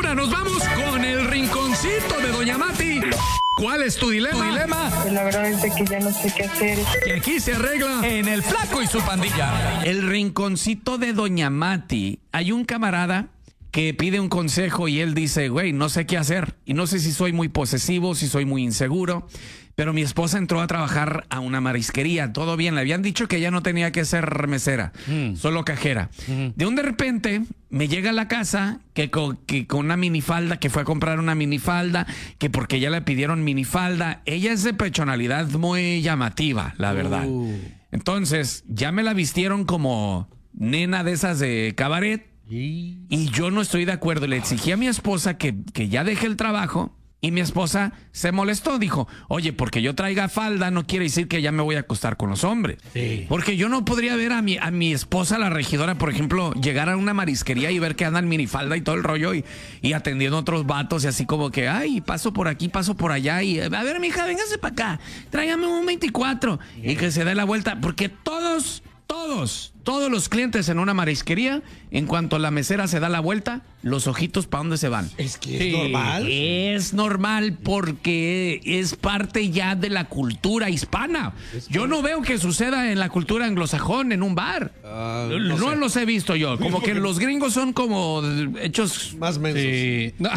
ahora nos vamos con el rinconcito de Doña Mati. ¿Cuál es tu dilema? Pues la verdad es de que ya no sé qué hacer. Que aquí se arregla En el Flaco y su pandilla. El rinconcito de Doña Mati. Hay un camarada que pide un consejo y él dice, güey, no sé qué hacer. Y no sé si soy muy posesivo, si soy muy inseguro. Pero mi esposa entró a trabajar a una marisquería. Todo bien, le habían dicho que ella no tenía que ser mesera, solo cajera. De repente me llega a la casa que con una minifalda, que fue a comprar una minifalda, que porque ya le pidieron minifalda. Ella es de personalidad muy llamativa, la verdad. Entonces, ya me la vistieron como nena de esas de cabaret. Y yo no estoy de acuerdo. Le exigí a mi esposa que ya deje el trabajo. Y mi esposa se molestó, dijo, oye, porque yo traiga falda no quiere decir que ya me voy a acostar con los hombres. Sí. Porque yo no podría ver a mi esposa, la regidora, por ejemplo, llegar a una marisquería y ver que andan minifalda y todo el rollo y atendiendo a otros vatos y así como que, ay, paso por aquí, paso por allá y, a ver, mija, véngase para acá, tráigame un 24 y que se dé la vuelta, porque todos los clientes en una marisquería, en cuanto la mesera se da la vuelta, los ojitos ¿para dónde se van? Es que es normal. Es normal porque es parte ya de la cultura hispana. Yo no veo que suceda en la cultura anglosajón en un bar. No los he visto yo. Como que los gringos son como hechos más mensos. Sí. No.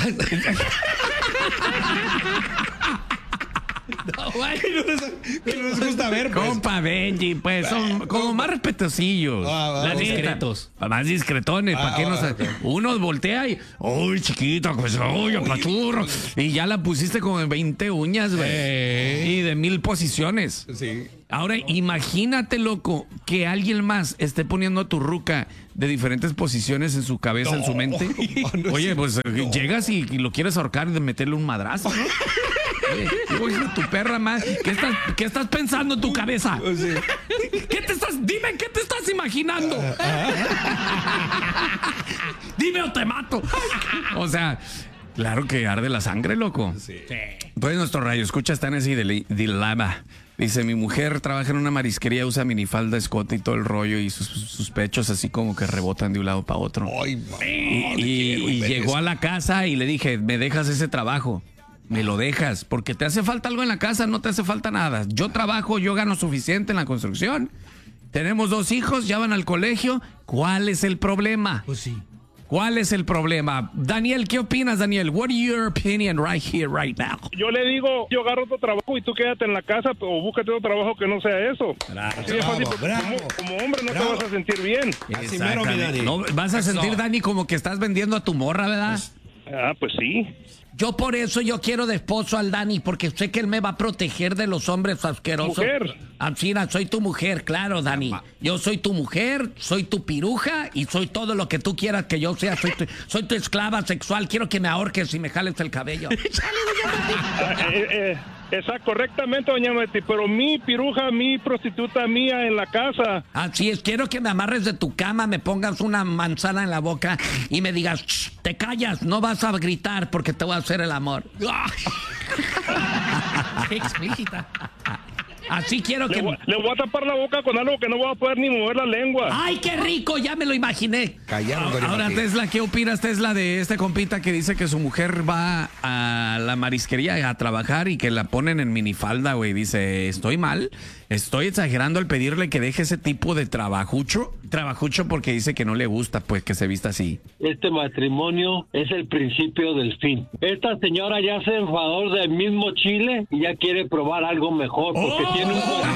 Que no les gusta ver, pues. Compa Benji, pues son como más respetuosillos. Más discretos. Más discretones. ¿Para qué uno voltea y, uy, chiquita, pues, uy, apachurro. Y ya la pusiste como en 20 uñas, güey. Y de 1000 posiciones. Sí. Ahora, imagínate, loco, que alguien más esté poniendo a tu ruca de diferentes posiciones en su cabeza, en su mente. Oye, pues llegas y lo quieres ahorcar y de meterle un madrazo, ¿no? Oye, tu perra más. ¿Qué estás pensando en tu cabeza? Dime, ¿qué te estás imaginando? Dime o te mato. O sea, claro que arde la sangre, loco. Sí. Pues nuestro radio escucha está en ese dilema. Dice, mi mujer trabaja en una marisquería, usa minifalda, escote y todo el rollo y sus pechos así como que rebotan de un lado para otro. Ay, y llegó a la casa y le dije, ¿me dejas ese trabajo? Me lo dejas, porque te hace falta algo en la casa, no te hace falta nada. Yo trabajo, yo gano suficiente en la construcción. Tenemos 2 hijos, ya van al colegio. ¿Cuál es el problema? Pues sí. ¿Cuál es el problema? Daniel, ¿qué opinas, Daniel? What is your opinion right here, right now? Yo le digo, yo agarro otro trabajo y tú quédate en la casa o búscate otro trabajo que no sea eso. Así de fácil, como hombre no te vas a sentir bien. Así mero, mi Dani. No, vas a sentir, Dani, como que estás vendiendo a tu morra, ¿verdad? Pues sí. Yo por eso yo quiero de esposo al Dani, porque sé que él me va a proteger de los hombres asquerosos. Mujer. Mira, soy tu mujer, claro, Dani. Yo soy tu mujer, soy tu piruja y soy todo lo que tú quieras que yo sea. Soy tu esclava sexual. Quiero que me ahorques y me jales el cabello. Exacto, correctamente, doña Mati, pero mi piruja, mi prostituta mía en la casa. Así es, quiero que me amarres de tu cama, me pongas una manzana en la boca y me digas, te callas, no vas a gritar porque te voy a hacer el amor. Qué explícita. Así quiero que... Le voy a tapar la boca con algo que no voy a poder ni mover la lengua. ¡Ay, qué rico! Ya me lo imaginé. Callaron, Ahora, Tesla, ¿qué opinas, Tesla, de este compita que dice que su mujer va a la marisquería a trabajar y que la ponen en minifalda, güey? Dice, ¿estoy mal? ¿Estoy exagerando al pedirle que deje ese tipo de trabajucho? Trabajucho porque dice que no le gusta, pues, que se vista así. Este matrimonio es el principio del fin. Esta señora ya se enfadó del mismo chile y ya quiere probar algo mejor porque tiene un buen